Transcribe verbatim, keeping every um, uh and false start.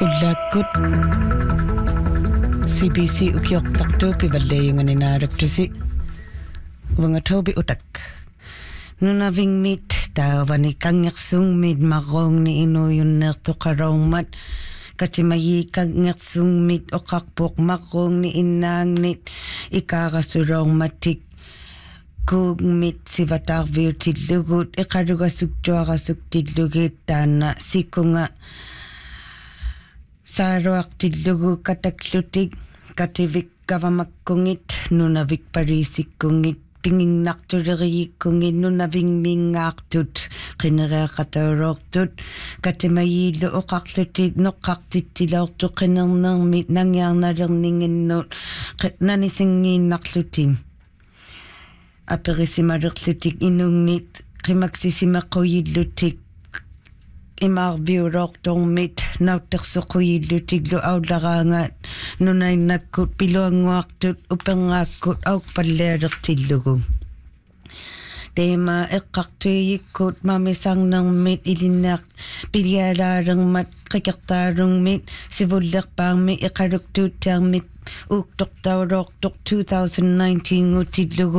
Ullakut C B C ukioktaktu pivaleyungan inaraktusi wangatobi utak nunaving mit tawani kangaksung mid marong ni inuyun nerto karong mat katimayi kangaksung mit okakpok marong ni inang nit ikarasurong matik kung mit sivatar view tidlugut ikaruga suktuara suktidlugit tana sikunga Saroak tidlugu kataklutig kativik kavamakkungit nunavik parisik kungit pinging nakturiri kungit nunaving mingaktut kinere katarortut katimayilo okaklutit nokaktit tilautu kinernang mit nangyang narirningin not nanisingin naklutin aperisimariklutik inungnit kimaksisimakoyidlutik imar biurok tong mit nautaksukuyilutig lo aularangat nunay nagkut piluangwaktut upangakut auk palerak tilugu. Tema ekaktuyikut mamisang ng mit ilinak pilyalarang mat kikaktarong mit sivulak pang mit ikaruktutang mit uktok tawrok tok twenty nineteen utidlugu.